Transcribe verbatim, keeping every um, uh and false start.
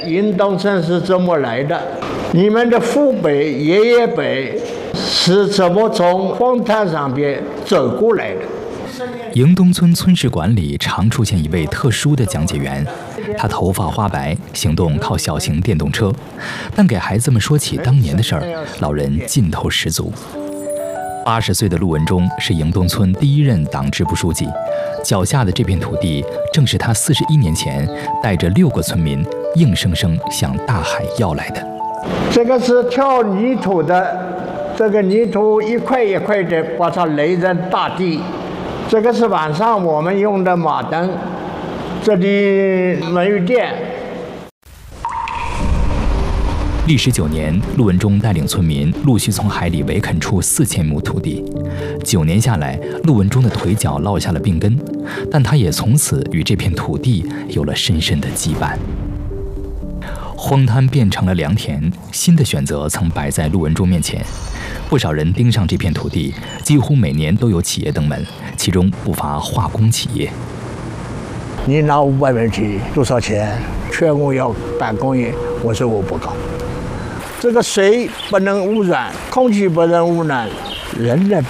云东村是怎么来的？你们的父辈、爷爷辈是怎么从荒滩上边走过来的？ 迎东村村史馆里常出现一位特殊的讲解员，他头发花白，行动靠小型电动车，但给孩子们说起当年的事儿，老人劲头十足。八十岁的陆文忠是迎东村第一任党支部书记，脚下的这片土地正是他四十一年前带着六个村民硬生生向大海要来的。 这个是挑泥土的，这个泥土一块一块的把它垒在大地。这个是晚上我们用的马灯，这里没有电。 历时九年，陆文忠带领村民陆续从海里围垦出四千亩土地。九年下来，陆文忠的腿脚落下了病根，但他也从此与这片土地有了深深的羁绊。荒滩变成了良田，新的选择曾摆在陆文忠面前。不少人盯上这片土地，几乎每年都有企业登门，其中不乏化工企业。 你拿五百元去多少钱？全国要办工业，我说我不搞。这个水不能污染，空气不能污染，人呢